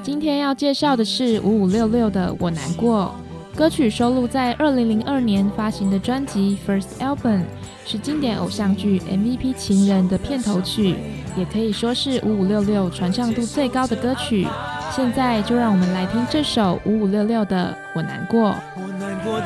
今天要介绍的是5566的《我难过》，歌曲收录在2002年发行的专辑 First Album， 是经典偶像剧 MVP 情人的片头曲，也可以说是5566传唱度最高的歌曲。现在就让我们来听这首5566的《我难过》。